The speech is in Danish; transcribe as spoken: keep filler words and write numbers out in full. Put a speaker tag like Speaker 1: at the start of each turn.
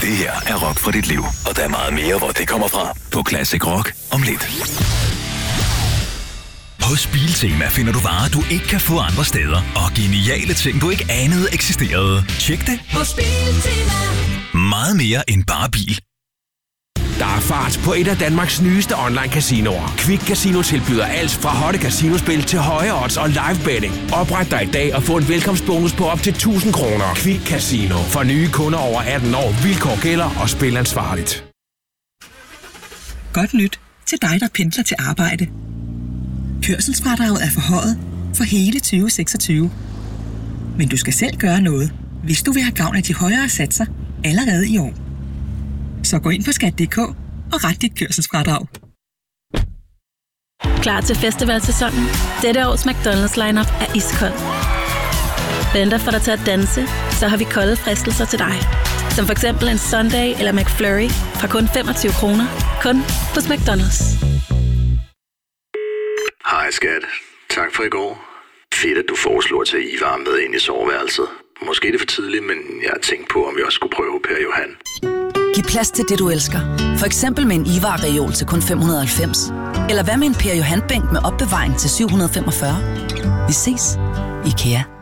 Speaker 1: Det her er rock for dit liv, og der er meget mere, hvor det kommer fra. På Classic Rock om lidt. Hos Biltema finder du varer, du ikke kan få andre steder, og geniale ting, du ikke anede eksisterede. Tjek det hos Biltema. Meget mere end bare bil.
Speaker 2: Der er fart på et af Danmarks nyeste online-casinoer. Quick Casino tilbyder alt fra hotte casinospil til høje odds og live betting. Opret dig i dag og få en velkomstbonus på op til tusind kroner. Quick Casino. For nye kunder over atten år. Vilkår gælder og spil ansvarligt.
Speaker 3: Godt nyt til dig, der pendler til arbejde. Kørselsfradraget er forhøjet for hele tyve seksogtyve. Men du skal selv gøre noget, hvis du vil have gavn af de højere satser allerede i år. Så gå ind på skat punktum d k og ret dit kørselsfradrag.
Speaker 4: Klar til festivalsæsonen? Dette års McDonald's lineup er iskold. Venter for dig til at danse, så har vi kolde fristelser til dig. Som for eksempel en Sundae eller McFlurry fra kun femogtyve kroner. Kun hos McDonald's.
Speaker 5: Hej skat. Tak for i går. Fedt, at du foreslår at tage Ivar med ind i soveværelset. Måske er det for tidligt, men jeg har tænkt på, om vi også skulle prøve Per Johan.
Speaker 6: Giv plads til det, du elsker. For eksempel med en Ivar-reol til kun fem hundrede og halvfems. Eller hvad med en Per Johan-bænk med opbevaring til syv hundrede og femogfyrre. Vi ses. IKEA.